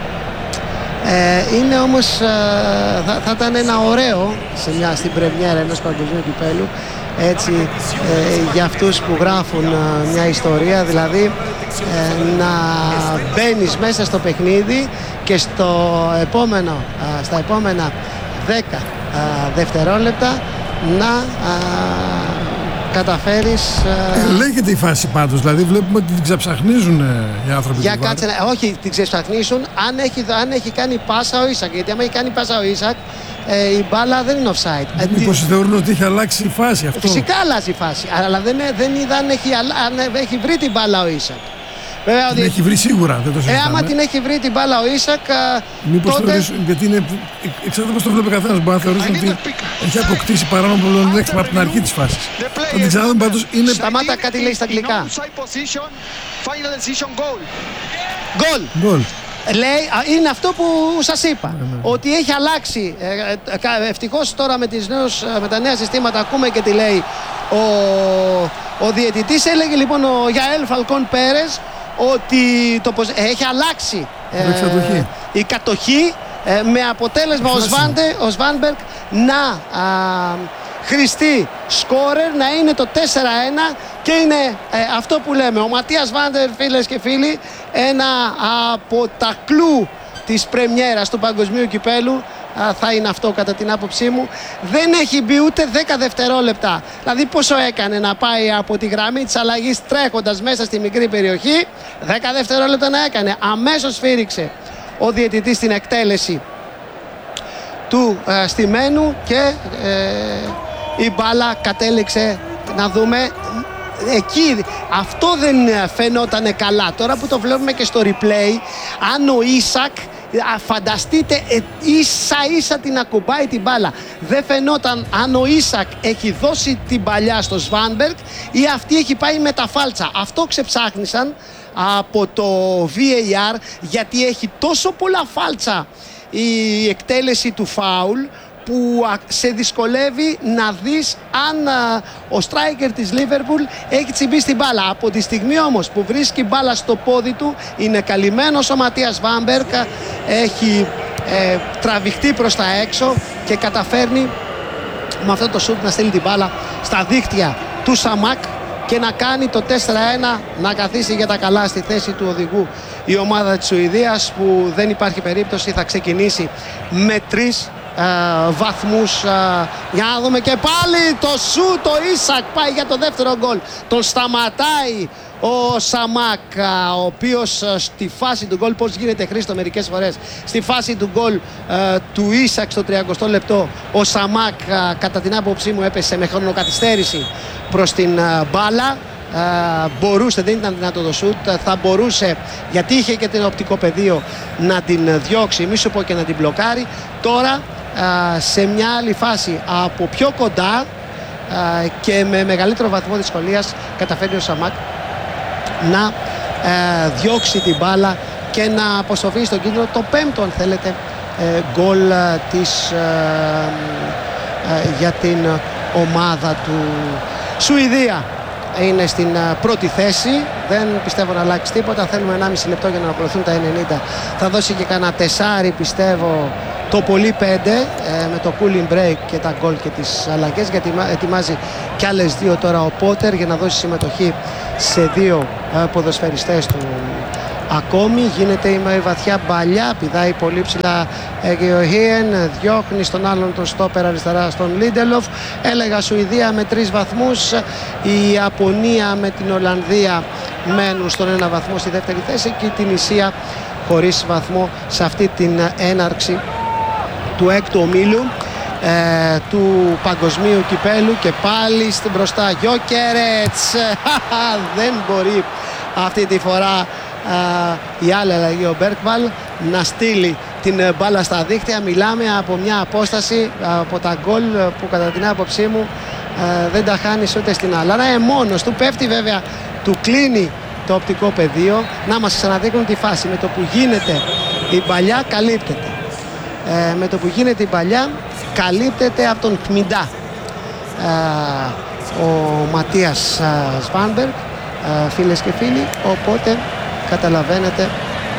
ε, είναι όμως ε, θα, θα ήταν ένα ωραίο σε μια, στην πρεμιέρα ενός παγκοσμίου κυπέλου, έτσι, ε, για αυτούς που γράφουν ε, μια ιστορία, δηλαδή ε, να μπαίνεις μέσα στο παιχνίδι και στο επόμενο, ε, στα επόμενα δέκα ε, δευτερόλεπτα να ε, καταφέρεις... Ε, λέγεται η φάση πάντως, δηλαδή βλέπουμε ότι την ξεψαχνίζουν οι άνθρωποι. Για κάτσε, να, όχι την ξεψαχνίζουν αν έχει, αν έχει κάνει πάσα ο Ίσακ, γιατί άμα έχει κάνει πάσα ο Ίσακ ε, η μπάλα δεν είναι offside. Μήπως θεωρούν ότι έχει αλλάξει η φάση αυτό? Φυσικά αλλάζει η φάση, αλλά δεν, δεν είδα αν έχει, αν έχει βρει την μπάλα ο Ίσακ. Βέβαια, την ότι... έχει βρει σίγουρα, δεν το συζητάμε. Ε, άμα την έχει βρει την μπάλα ο Ίσακ, μήπως τότε... θεωρείς, γιατί είναι, εξαρτάται πώς το βλέπει καθένας, μπορεί να θεωρήσει ότι έχει αποκτήσει παράνομο πλεονέκτημα από την αρχή της φάσης. Θα την ξαναδούμε πάντως, είναι... Σταμάτα, κάτι λέει στα αγγλικά. Γκολ. Γκολ. Λέει, είναι αυτό που σας είπα, ναι, ναι. ότι έχει αλλάξει. Ε, ευτυχώς τώρα με, τις νέους, με τα νέα συστήματα ακούμε και τι λέει ο, ο διαιτητής. Έλεγε λοιπόν ο Γιαέλ Φαλκόν Πέρες ότι το, έχει αλλάξει ε, η κατοχή ε, με αποτέλεσμα ο, Σβάντε, ο Σβάνμπεργκ να α, χρηστεί σκόρερ, να είναι το τέσσερα ένα και είναι ε, αυτό που λέμε. Ο Ματίας Βάντερ, φίλες και φίλοι, ένα από τα κλου της πρεμιέρας του παγκοσμίου κυπέλου α, θα είναι αυτό κατά την άποψή μου. Δεν έχει μπει ούτε δέκα δευτερόλεπτα. Δηλαδή πόσο έκανε να πάει από τη γραμμή της αλλαγής τρέχοντας μέσα στη μικρή περιοχή? δέκα δευτερόλεπτα να έκανε. Αμέσως σφύριξε ο διαιτητής στην εκτέλεση του ε, στημένου και ε, η μπάλα κατέληξε, να δούμε, εκεί. Αυτό δεν φαινόταν καλά. Τώρα που το βλέπουμε και στο replay, αν ο Ίσακ, φανταστείτε, ε, ίσα ίσα την ακουμπάει την μπάλα, δεν φαινόταν αν ο Ίσακ έχει δώσει την παλιά στο Σβάνμπεργκ ή αυτή έχει πάει με τα φάλτσα. Αυτό ξεψάχνησαν από το βι έι αρ, γιατί έχει τόσο πολλά φάλτσα η εκτέλεση του φάουλ που σε δυσκολεύει να δεις αν α, ο στράικερ της Λίβερπουλ έχει τσιμπήσει την μπάλα. Από τη στιγμή όμως που βρίσκει μπάλα στο πόδι του, είναι καλυμμένος ο Ματίας Βάνμπεργκ, έχει ε, τραβηχτεί προς τα έξω και καταφέρνει με αυτό το σουτ να στείλει την μπάλα στα δίχτυα του Σαμάκ και να κάνει το τέσσερα ένα, να καθίσει για τα καλά στη θέση του οδηγού η ομάδα της Σουηδίας, που δεν υπάρχει περίπτωση, θα ξεκινήσει με τρεις Uh, βαθμούς. Uh, για να δούμε και πάλι το σου, το Ίσακ πάει για το δεύτερο γκολ. Τον σταματάει ο Σαμάκ, uh, ο οποίος uh, στη φάση του γκολ, πώς γίνεται Χρήστο μερικές φορές, στη φάση του γκολ uh, του Ίσακ στο τριακοστό λεπτό, ο Σαμάκ uh, κατά την άποψή μου έπεσε με χρονοκαθυστέρηση προς την uh, μπάλα. Uh, μπορούσε, δεν ήταν δυνατό το σουτ, uh, θα μπορούσε, γιατί είχε και την οπτικό πεδίο, να την διώξει, μη σου πω και να την μπλοκάρει. Τώρα uh, σε μια άλλη φάση από πιο κοντά uh, και με μεγαλύτερο βαθμό δυσκολίας καταφέρει ο Σαμάκ να uh, διώξει την μπάλα και να αποστοφεί στον κίνδυνο το πέμπτο, αν θέλετε, uh, γκολ uh, της uh, uh, για την ομάδα του. Σουηδία είναι στην πρώτη θέση, δεν πιστεύω να αλλάξει τίποτα. Θέλουμε ενάμιση λεπτό για να ολοκληρωθούν τα ενενήντα. Θα δώσει και κανένα τεσάρι, πιστεύω, το πολύ πέντε ε, με το cooling break και τα γκολ και τις αλλαγές, γιατί ετοιμάζει κι άλλες δύο τώρα ο Πότερ για να δώσει συμμετοχή σε δύο ε, ποδοσφαιριστές του ακόμη. Γίνεται η βαθιά μπαλιά, πηδάει πολύ ψηλά ε, ο Χίεν, διώχνει στον άλλον τον στόπερ αριστερά στον Λίντελοφ. Έλεγα Σουηδία με τρεις βαθμούς, η Ιαπωνία με την Ολλανδία μένουν στον ένα βαθμό στη δεύτερη θέση και η Τινησία χωρίς βαθμό σε αυτή την έναρξη του έκτου ομίλου ε, του παγκοσμίου κυπέλου. Και πάλι στην μπροστά Γιόκερετς. Δεν μπορεί αυτή τη φορά Uh, η άλλη αλλαγή ο Μπέρκβαλ να στείλει την μπάλα στα δίχτυα. Μιλάμε από μια απόσταση από τα γκολ που κατά την άποψή μου uh, δεν τα χάνεις ούτε στην άλλα. Ε, μόνος του πέφτει, βέβαια του κλείνει το οπτικό πεδίο. Να μας ξαναδείχνουν τη φάση. Με το που γίνεται η μπαλιά καλύπτεται. Uh, με το που γίνεται η μπαλιά καλύπτεται από τον Χμιντά. Uh, ο Ματίας uh, Σβάνμπεργκ, uh, φίλες και φίλοι, οπότε καταλαβαίνετε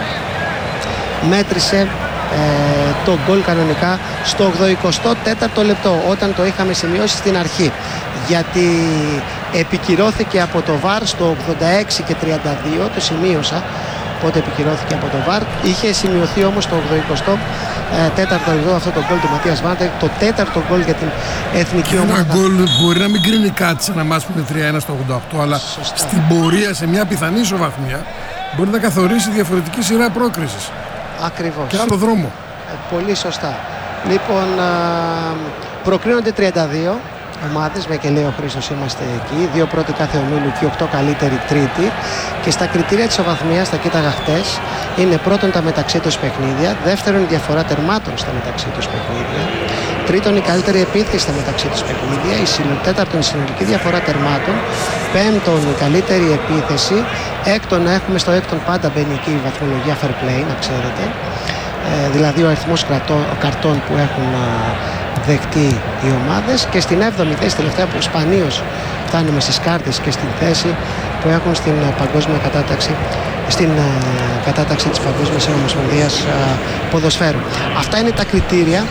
μέτρησε ε, το γκολ κανονικά στο ογδοηκοστό τέταρτο λεπτό, όταν το είχαμε σημειώσει στην αρχή, γιατί επικυρώθηκε από το βαρ στο ογδόντα έξι και τριάντα δύο, το σημείωσα πότε επικυρώθηκε από το βαρ. Είχε σημειωθεί όμως το ογδοηκοστό τέταρτο λεπτό αυτό το γκολ του Ματίας Βάντερ, το τέταρτο γκολ για την εθνική ομάδα. Ένα γκολ μπορεί να μην κρίνει κάτι σαν να μας πούμε τρία ένα στο ογδόντα οκτώ, αλλά σωστά, στην πορεία σε μια πιθανή ισοβαθμία μπορεί να καθορίσει διαφορετική σειρά πρόκρισης. Ακριβώς. Και άλλο δρόμο. Ε, πολύ σωστά. Λοιπόν, α, προκρίνονται τριάντα δύο ομάδες, με και λέει ο Χρήστος είμαστε εκεί, δύο πρώτοι κάθε ομίλου και οκτώ καλύτεροι τρίτη. Και στα κριτήρια της ισοβαθμίας, τα κοίταγα χτες, είναι πρώτον τα μεταξύ τους παιχνίδια, δεύτερον η διαφορά τερμάτων στα μεταξύ τους παιχνίδια, τρίτον η καλύτερη επίθεση στα μεταξύ τους παιχνίδια, η τέταρτον η συνολική διαφορά τερμάτων, πέμπτον η καλύτερη επίθεση, έκτον έχουμε στο έκτον πάντα μπαίνει εκεί η βαθμολογία fair play, να ξέρετε, ε, δηλαδή ο αριθμός καρτών που έχουν α, δεκτεί οι ομάδες, και στην έβδομη θέση τελευταία που σπανίως φτάνουμε στις κάρτες και στην θέση που έχουν στην παγκόσμια κατάταξη, στην uh, κατάταξη της Παγκόσμιας Ομοσπονδίας uh, Ποδοσφαίρου. Αυτά είναι τα κριτήρια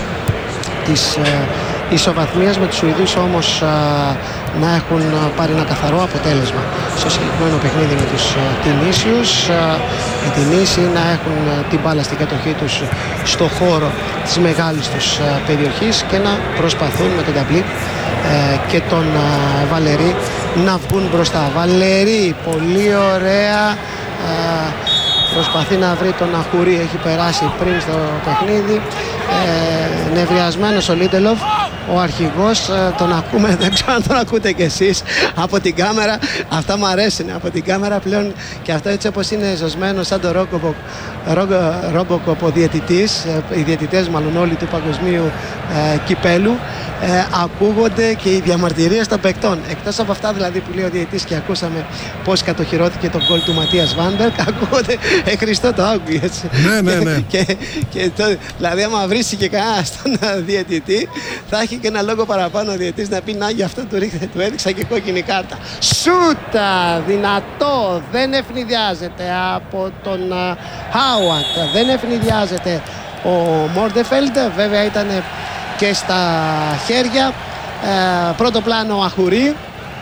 της uh, ισοβαθμίας, με τους Σουηδούς όμως uh, να έχουν uh, πάρει ένα καθαρό αποτέλεσμα στο συγκεκριμένο παιχνίδι με τους uh, Τινήσιους. Uh, οι Τινήσιοι να έχουν uh, την μπάλα στην κατοχή τους στο χώρο της μεγάλης τους uh, περιοχής και να προσπαθούν με τον Ταμπλή uh, και τον uh, Βαλερή να βγουν μπροστά. Βαλερή, πολύ ωραία, uh, προσπαθεί να βρει τον Αχουρί, έχει περάσει πριν στο παιχνίδι, ε, νευριασμένος ο Λίντελοφ, ο αρχηγός, ε, τον ακούμε, δεν ξέρω αν τον ακούτε κι εσείς από την κάμερα. Αυτά μου αρέσουν από την κάμερα πλέον, και αυτό έτσι όπως είναι ζωσμένο σαν το Ρόμποκοπ, Ρόμποκοπ ο διαιτητής, ε, οι διαιτητές μάλλον όλοι του παγκοσμίου ε, κυπέλου, ε, ακούγονται και οι διαμαρτυρίες των παικτών. Εκτός από αυτά δηλαδή που λέει ο διαιτητής και ακούσαμε πώς κατοχυρώθηκε το γκολ του Ματίας Βάνμπεργκ, ακούγονται ε, Χριστό το άκουγες. Ναι, ναι, ναι. και, και το, δηλαδή άμα βρίσει και κανένα στον διαιτητή θα έχει και ένα λόγο παραπάνω ο διαιτητής να πει να γι' αυτό του, ρίχνε, του έδειξα και κόκκινη κάρτα. Σούτα, δυνατό, δεν ευνηδιάζεται από τον Χάουαντ, δεν ευνηδιάζεται ο Μόρντεφελντ, βέβαια ήταν και στα χέρια. Ε, πρώτο πλάνο Αχουρί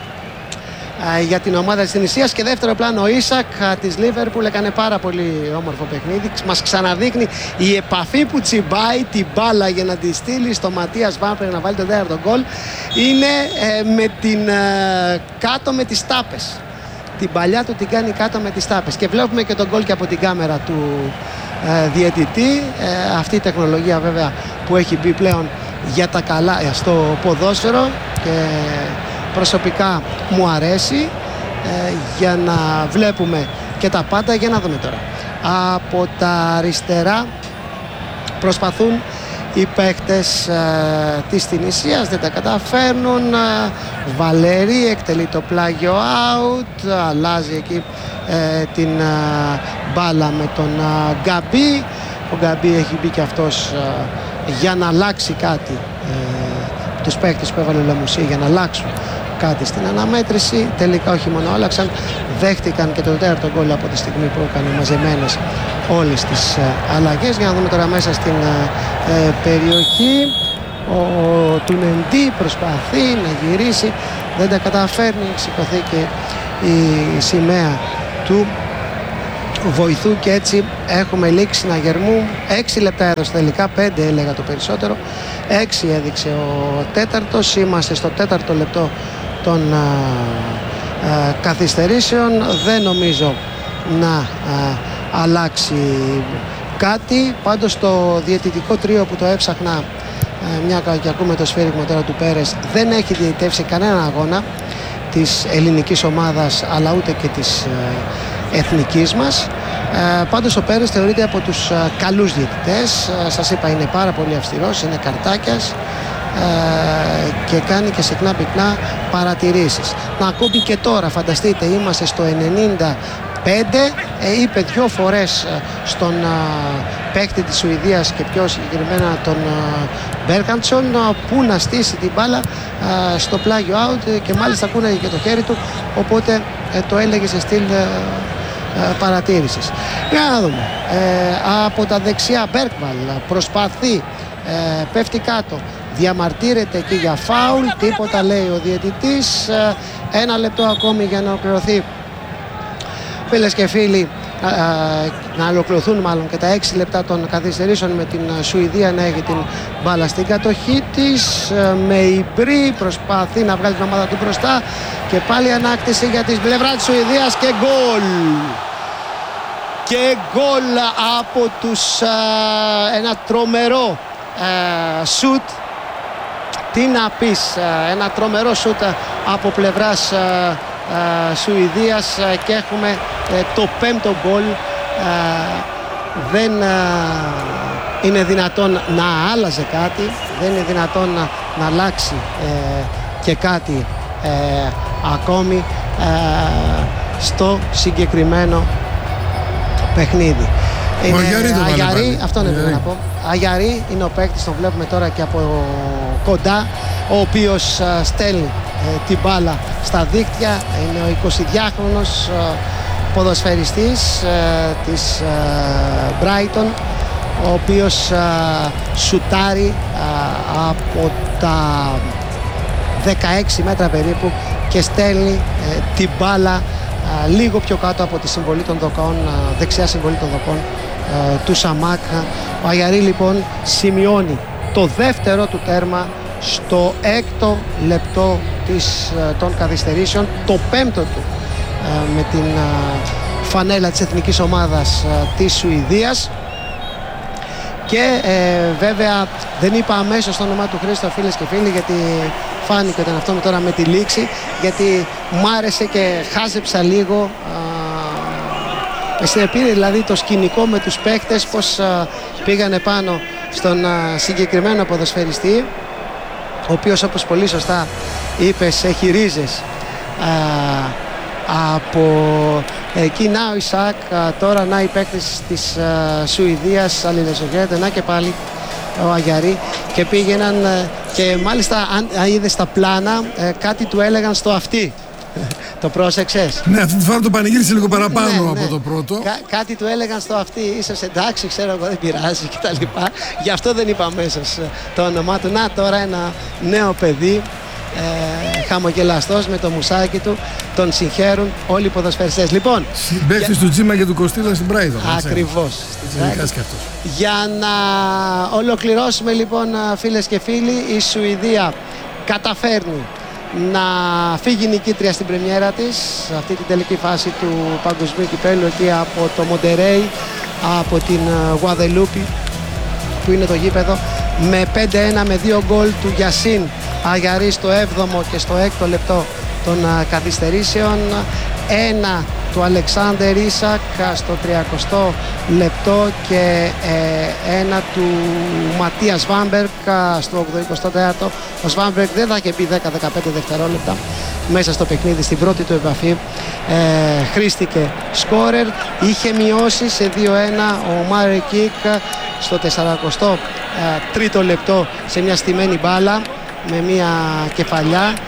ε, για την ομάδα της Τινησίας, και δεύτερο πλάνο ο Ίσακ ε, της Λίβερπουλ. Έκανε πάρα πολύ όμορφο παιχνίδι. Μας ξαναδείχνει η επαφή που τσιμπάει την μπάλα για να τη στείλει στο Ματίας Βάμπερ να βάλει τον τέταρτο γκολ. Είναι ε, με την, ε, κάτω με τις τάπες. Την παλιά του την κάνει κάτω με τις τάπες. Και βλέπουμε και τον γκολ και από την κάμερα του ε, διαιτητή. Ε, αυτή η τεχνολογία βέβαια που έχει μπει πλέον για τα καλά στο ποδόσφαιρο, και προσωπικά μου αρέσει, ε, για να βλέπουμε και τα πάντα. Για να δούμε τώρα. Από τα αριστερά προσπαθούν οι παίκτες ε, της Τινησίας, δεν τα καταφέρνουν. ε, Βαλερή εκτελεί το πλάγιο out, αλλάζει εκεί ε, την ε, μπάλα με τον ε, Γκαμπί. Ο Γκαμπί έχει μπει και αυτός ε, για να αλλάξει κάτι, ε, τους παίκτες που έβαλε ο Λαμουσί, για να αλλάξουν κάτι στην αναμέτρηση. Τελικά όχι μόνο άλλαξαν, δέχτηκαν και το τέταρτο γκολ από τη στιγμή που έκανε μαζεμένες όλες τις αλλαγές. Για να δούμε τώρα μέσα στην ε, περιοχή. Ο Τουνεντή προσπαθεί να γυρίσει, δεν τα καταφέρνει, σηκωθεί και η σημαία του βοηθού και έτσι έχουμε λήξη συναγερμού. Έξι λεπτά έδωσε τελικά, πέντε έλεγα το περισσότερο, έξι έδειξε ο τέταρτος. Είμαστε στο τέταρτο λεπτό των α, α, καθυστερήσεων. Δεν νομίζω να α, αλλάξει κάτι. Πάντως το διαιτητικό τρίο που το έψαχνα, α, μια και ακούμε το σφύριγμα τώρα του Πέρες, δεν έχει διαιτητεύσει κανέναν αγώνα της ελληνικής ομάδας αλλά ούτε και της ε, εθνικής μας. Ε, πάντως ο Πέρες θεωρείται από τους ε, καλούς διαιτητές. Ε, σας είπα, είναι πάρα πολύ αυστηρός, είναι καρτάκιας ε, και κάνει και συχνά πυκνά παρατηρήσεις. Να ακούμε και τώρα, φανταστείτε, είμαστε στο ενενήντα πέντε, ε, είπε δυο φορές ε, στον ε, παίκτη της Σουηδίας και πιο συγκεκριμένα τον ε, Μπέρκαντσον, που να στήσει την μπάλα ε, στο πλάγιο out και μάλιστα ακούναγε και το χέρι του, οπότε ε, το έλεγε σε στυλ ε, ε, παρατήρησης. Για να δούμε. Ε, από τα δεξιά Μπέρκμαλ προσπαθεί, ε, πέφτει κάτω, διαμαρτύρεται εκεί για φάουλ, τίποτα λέει ο διαιτητής. Ε, ένα λεπτό ακόμη για να ολοκληρωθεί, φίλες και φίλοι, α, να ολοκληρωθούν μάλλον και τα έξι λεπτά των καθυστερήσεων, με την Σουηδία να έχει την μπάλα στην κατοχή της. Με Ιμπρί προσπαθεί να βγάλει την ομάδα του μπροστά και πάλι ανάκτηση για την πλευρά της Σουηδίας και γκολ. Και γκολ από τους α, ένα τρομερό α, σουτ. Τι να πεις, α, ένα τρομερό σουτ από πλευράς α, Uh, Σουηδίας uh, και έχουμε uh, το πέμπτο γκολ. Uh, δεν uh, είναι δυνατόν να άλλαζε κάτι, δεν είναι δυνατόν να, να αλλάξει uh, και κάτι uh, ακόμη uh, στο συγκεκριμένο παιχνίδι. Είναι Αγιαρί, αυτό είναι να πω. Αγιαρί είναι ο παίκτης, τον βλέπουμε τώρα και από κοντά, ο οποίος uh, στέλνει ε, την μπάλα στα δίκτυα. Είναι ο εικοσιδυάχρονος ε, ποδοσφαιριστής ε, της ε, Brighton, ο οποίος ε, σουτάρει ε, από τα δεκαέξι μέτρα περίπου και στέλνει ε, την μπάλα ε, λίγο πιο κάτω από τη συμβολή των δοκών, ε, δεξιά συμβολή των δοκών ε, του Σαμάκ. Ο Αγιαρί λοιπόν σημειώνει το δεύτερο του τέρμα στο έκτο λεπτό της, των καθυστερήσεων, το πέμπτο του ε, με την ε, φανέλα της εθνικής ομάδας ε, της Σουηδίας. Και ε, βέβαια δεν είπα αμέσως το όνομά του Χρήστο, φίλες και φίλοι, γιατί φάνηκε όταν αυτό με τώρα με τη λήξη, γιατί μου άρεσε και χάζεψα λίγο ε, στην επίρρη, δηλαδή το σκηνικό με τους παίκτες, πως ε, πήγανε πάνω στον ε, συγκεκριμένο ποδοσφαιριστή, ο οποίος, όπως πολύ σωστά είπες, έχει ρίζες α, από εκεί. Να ο Ισακ, α, τώρα να οι παίκτες της α, Σουηδίας αλληλεσογένεται, να και πάλι ο Αγιαρί, και πήγαιναν α, και μάλιστα αν, αν είδες στα πλάνα α, κάτι του έλεγαν στο αυτί. Το πρόσεξες? Ναι, αυτή τη φορά το πανηγύρισε λίγο παραπάνω ναι, ναι. από το πρώτο. Κά, κάτι του έλεγαν στο αυτί, ίσως εντάξει, ξέρω εγώ, δεν πειράζει κτλ. Γι' αυτό δεν είπα αμέσως το όνομά του. Να τώρα ένα νέο παιδί, ε, χαμογελαστός με το μουσάκι του, τον συγχαίρουν όλοι οι ποδοσφαιριστές. Λοιπόν, συμπαίκτης για... του Τζίμα και του Κωστίδα στην Brighton. Ακριβώς. Και για να ολοκληρώσουμε λοιπόν, φίλες και φίλοι, η Σουηδία καταφέρνει να φύγει νικήτρια στην πρεμιέρα της σε αυτή την τελική φάση του παγκοσμίου κυπέλλου, εκεί από το Μοντερέι, από την Γουαδελούπη που είναι το γήπεδο, με πέντε ένα, με δύο γκολ του Γιασίν Αγιαρί στο έβδομο και στο έκτο λεπτό των καθυστερήσεων, ένα του Αλεξάνδερ Ίσακ στο τριακοστό λεπτό και ε, ένα του Ματίας Βάμπερκ στο ογδοηκοστό τέταρτο. Ο Βάμπερκ δεν θα είχε πει δέκα με δεκαπέντε δευτερόλεπτα μέσα στο παιχνίδι, στην πρώτη του επαφή ε, χρήστηκε σκόρερ. Είχε μειώσει σε δύο ένα ο Μάρε Κίκ στο τεσσαρακοστό τρίτο λεπτό σε μια στημένη μπάλα με μια κεφαλιά.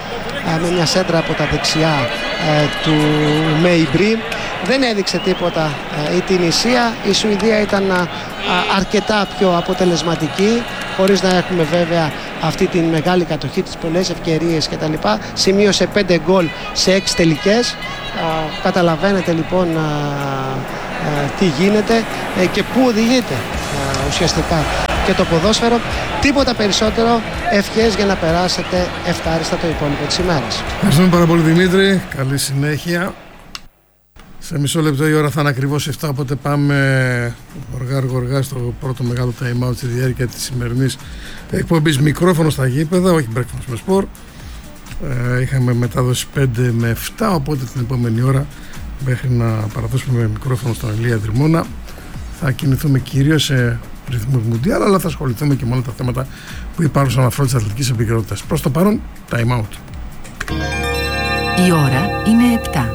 με μια σέντρα από τα δεξιά του Μέιμπρι. Δεν έδειξε τίποτα η Τινησία. Η Σουηδία ήταν αρκετά πιο αποτελεσματική, χωρίς να έχουμε βέβαια αυτή τη μεγάλη κατοχή, τις πολλές ευκαιρίες κτλ. Σημείωσε πέντε γκολ σε έξι τελικές. Καταλαβαίνετε λοιπόν τι γίνεται και πού οδηγείται ουσιαστικά και το ποδόσφαιρο. Τίποτα περισσότερο. Ευχές για να περάσετε ευχάριστα το υπόλοιπο της ημέρας. Ευχαριστούμε πάρα πολύ, Δημήτρη. Καλή συνέχεια. Σε μισό λεπτό η ώρα θα είναι ακριβώς επτά, οπότε πάμε γοργά γοργά στο πρώτο μεγάλο time out στη διάρκεια της σημερινής εκπομπής. Μικρόφωνο στα γήπεδα, όχι breakfast με σπορ. Ε, είχαμε μετάδοση πέντε με επτά, οπότε την επόμενη ώρα, μέχρι να παραδώσουμε μικρόφωνο στον Ηλία Δρυμώνα, θα κινηθούμε κυρίως σε ρυθμούς μουντιάλ, αλλά θα ασχοληθούμε και με όλα τα θέματα που υπάρχουν στον αφρό της αθλητικής επικαιρότητας. Προς το παρόν, time out. Η ώρα είναι επτά.